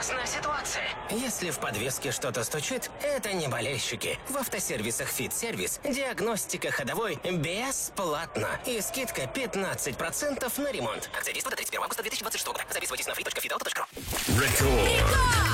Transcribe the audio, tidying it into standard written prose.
опасная ситуация. Если в подвеске что-то стучит, это не болельщики. В автосервисах «Фит-сервис» диагностика ходовой бесплатно. И скидка 15% на ремонт. Акция действует до 31 августа 2026 года. Записывайтесь на free.fitauto.ru. Рекорд.